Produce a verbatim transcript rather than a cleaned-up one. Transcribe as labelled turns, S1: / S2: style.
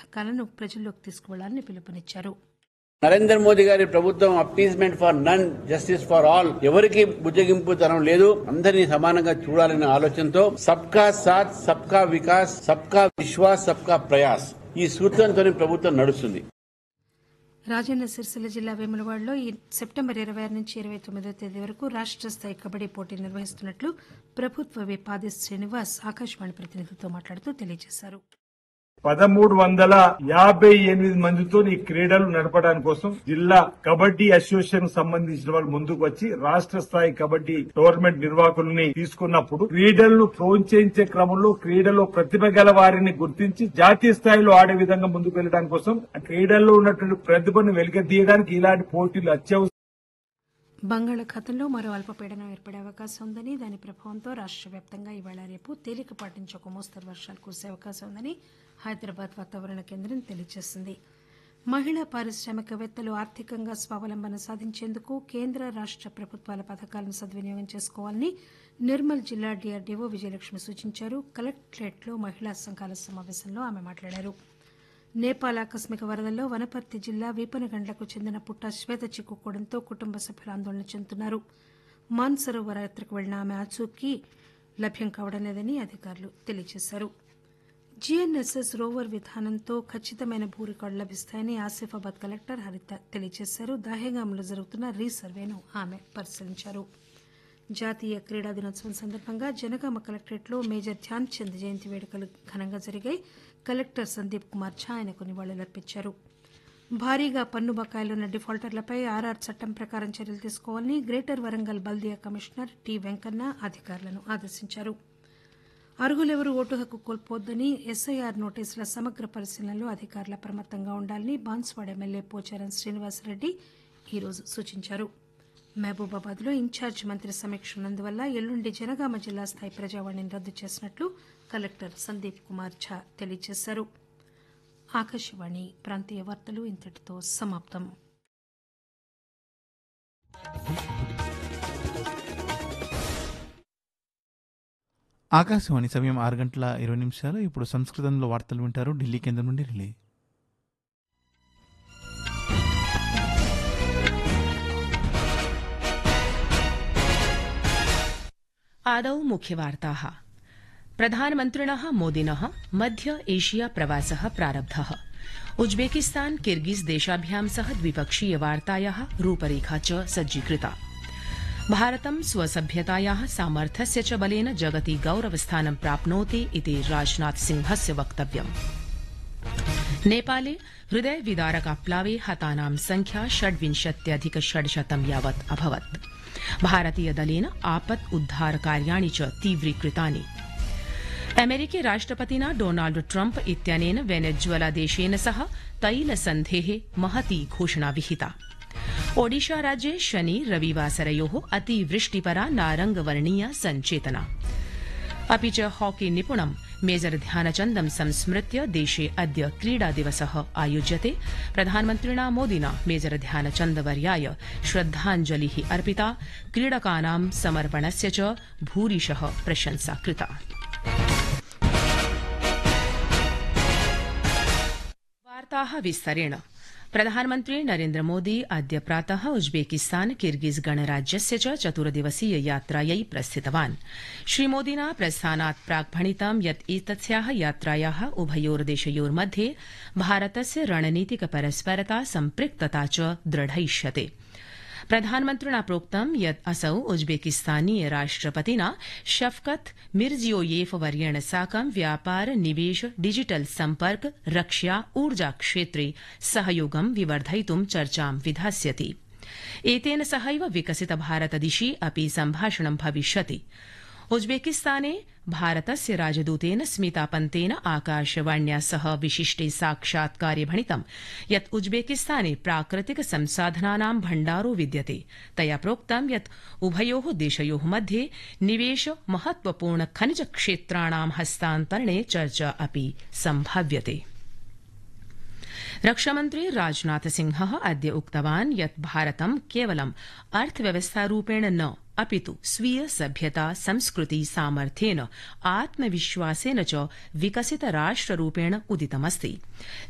S1: పథకాలను ప్రజల్లోకి తీసుకువెళ్లాలని పిలుపునిచ్చారు.
S2: నరేంద్ర మోదీ గారి ప్రభుత్వం appeasement for none, justice for all, ఎవరికి బుజ్జగింపు తరం లేదు, అందరినీ సమానంగా చూడాలనే ఆలోచనతో సబ్కా సాత్, సబ్కా వికాస్, సబ్కా విశ్వాస్, సబ్కా ప్రయాస్ ఈ సూత్రంతో ప్రభుత్వం నడుస్తుంది.
S1: రాజన్న సిరిసిల్ల జిల్లా వేములవాడలో ఈ సెప్టెంబర్ ఇరవై ఆరు నుంచి ఇరవై తొమ్మిదో తేదీ వరకు రాష్ట స్థాయి కబడ్డీ పోటీ నిర్వహిస్తున్నట్లు ప్రభుత్వ విప్ ఆది శ్రీనివాస్ ఆకాశవాణి ప్రతినిధితో మాట్లాడుతూ తెలియజేశారు.
S3: పదమూడు వందల యాభై ఎనిమిది మందితో ఈ క్రీడలు నడపడానికి కోసం జిల్లా కబడ్డీ అసోసియేషన్ సంబంధించిన వాళ్ళు ముందుకు వచ్చి రాష్ట్ర స్థాయి కబడ్డీ టోర్నమెంట్ నిర్వాహకుల్ని తీసుకున్నప్పుడు క్రీడలను ప్రోత్సహించే క్రమంలో క్రీడలో ప్రతిభ గల వారిని గుర్తించి జాతీయ స్థాయిలో ఆడే విధంగా ముందుకు వెళ్లడానికి కోసం క్రీడల్లో ఉన్నటువంటి ప్రతిభను వెలికితీయడానికి ఇలాంటి పోటీలు అత్యవసరం.
S1: బంగాళాఖాతంలో మరో అల్పపీడనం ఏర్పడే అవకాశం ఉందని, దాని ప్రభావంతో రాష్ట వ్యాప్తంగా ఇవాళ రేపు తేలికపాటి నుంచి ఒక మోస్తరు వర్షాలు కురిసే అవకాశం ఉందని హైదరాబాద్ వాతావరణ కేంద్రం తెలియజేసింది. మహిళా పారిశ్రామికవేత్తలు ఆర్థికంగా స్వావలంబన సాధించేందుకు కేంద్ర రాష్ట ప్రభుత్వాల పథకాలను సద్వినియోగం చేసుకోవాలని నిర్మల్ జిల్లా డీఆర్డీఓ విజయలక్ష్మి సూచించారు. కలెక్టరేట్లో మహిళా సంఘాల సమావేశంలో ఆమె మాట్లాడారు. నేపాల్ ఆకస్మిక వరదల్లో వనపర్తి జిల్లా వీపనగండ్లకు చెందిన పుట్ట శ్వేత చిక్కుకోవడంతో కుటుంబ సభ్యులు ఆందోళన చెందుతున్నారు. మాన్సరోవర్ యాత్రకు వెళ్లిన ఆమె ఆచూకీ లభ్యం కావడం లేదని అధికారులు తెలియజేశారు. జీఎన్ఎస్ఎస్ రోవర్ విధానంతో ఖచ్చితమైన భూ రికార్డు లభిస్తాయని ఆసిఫాబాద్ కలెక్టర్ హరిత తెలియజేశారు. దహేగాంలో జరుగుతున్న రీసర్వేను ఆమె పరిశీలించారు. జాతీయ క్రీడా దినోత్సవం సందర్భంగా జనగామ కలెక్టరేట్లో మేజర్ ధ్యాన్ చంద్ జయంతి వేడుకలు ఘనంగా జరిగాయి. కలెక్టర్ సందీప్ కుమార్ ఝా ఆయనకు నివాళులర్పించారు. భారీగా పన్ను బకాయిలున్న డిఫాల్టర్లపై ఆర్ఆర్ చట్టం ప్రకారం చర్యలు తీసుకోవాలని గ్రేటర్ వరంగల్ బల్దియా కమిషనర్ టి వెంకన్న అధికారులను ఆదేశించారు. అర్హులెవరూ ఓటు హక్కు కోల్పోవద్దని, ఎస్ఐఆర్ నోటీసుల సమగ్ర పరిశీలనలో అధికారులు అప్రమత్తంగా ఉండాలని బాన్స్వాడ ఎమ్మెల్యే పోచారం శ్రీనివాసరెడ్డి ఈరోజు సూచించారు. మహబూబాబాద్ లో ఇన్ఛార్జి మంత్రి సమీక్ష ఉన్నందువల్ల ఎల్లుండి జనగామ జిల్లా స్థాయి ప్రజావాణిని రద్దు చేసినట్లు కలెక్టర్ సందీప్ కుమార్ ఝా తెలియజేశారు. ఆకాశవాణి ప్రాంతీయ వార్తలు ఇంతటితో సమాప్తం.
S4: ఆకాశవాణి సమయం ఆరు గంటల ఇరవై నిమిషాలు. ఇప్పుడు సంస్కృతంలో వార్తలు వింటారు ఢిల్లీ కేంద్రం నుండి రిలే.
S5: आदौ मुख्यवार्ताः। प्रधानमन्त्रिणः मोदिनः मध्य एशिया प्रवासः प्रारब्धः। उज्बेकिस्तान किर्गिज देशाभ्यां सह द्विपक्षीय वार्तायाः रूपरेखा च सज्जीकृता। भारतं स्वसभ्यतायाः सामर्थ्यस्य च बलेन जगति गौरवस्थानं प्राप्नोति इति राजनाथ सिंहस्य वक्तव्यम्। नेपाले हृदय विदारकाप्लावे हतानां संख्या षड्विंशत्यधिक षड्शतं यावत् अभवत्। भारतीय दलेन आपत् उद्धार कार्याणि च तीव्रीकृतानि। अमेरिकी राष्ट्रपतिना डोनाल्ड ट्रम्प इत्यनेन वेनेजुएला देशेन सह तैलसन्धेः महती घोषणा विहिता। ओडिशा राज्ये शनि रविवासरयोः अतिवृष्टिपरा नारंगवर्णीया सञ्चेतना। अपि च हॉकी निपुणं मेजर ध्यानचन्दं संस्मृत्य देशे अद्य क्रीडा दिवसः आयोज्यते। प्रधानमन्त्रिणा मोदिना मेजर ध्यानचन्दवर्याय श्रद्धाञ्जलिः अर्पिता। क्रीडकानां समर्पणस्य च भूरिशः प्रशंसा कृता। वार्ताः विस्तरेण। प्रधानमन्त्री नरेन्द्र मोदी अद्य प्रातः उज्बेकिस्तान किर्गिज गणराज्यस्य च चतुर्दिवसीय यात्रायै प्रस्थितवान्। श्रीमोदिना प्रस्थानात् प्राक् भणितं यत् एतस्याः यात्रायाः उभयोर्देशयोर्मध्ये भारतस्य रणनीतिक परस्परता सम्पृक्तता च दृढयिष्यते। प्रधानमन्त्रिणा प्रोक्तं यत् असौ उज्बेकिस्तानीय राष्ट्रपतिना शफकत मिर्जियोयेव वर्येण साकं व्यापार, निवेश, डिजिटल सम्पर्क, रक्षा, ऊर्जा क्षेत्रे सहयोगं विवर्धयितुं चर्चां विधास्यति। एतेन सहैव विकसित भारत दिशि अपि सम्भाषणं भविष्यति। उज्बेकिस्ताने भारतस्य राजदूतेन स्मितापन्तेन आकाशवाण्या सह विशिष्टे साक्षात्कारे भणितं यत् उज्बेकिस्ताने प्राकृतिक संसाधनानां भण्डारो विद्यते। तया प्रोक्तं यत् उभयोः देशयोः मध्ये निवेश, महत्वपूर्ण खनिज क्षेत्राणां हस्तान्तरणे चर्चा अपि सम्भाव्यते। रक्षामन्त्री राजनाथ सिंहः अद्य उक्तवान् यत् भारतं केवलं अर्थव्यवस्थारूपेण न अपितु स्वीय सभ्यता, संस्कृति, सामर्थ्येन, आत्मविश्वासेन च विकसित राष्ट्ररूपेण उदितमस्ति।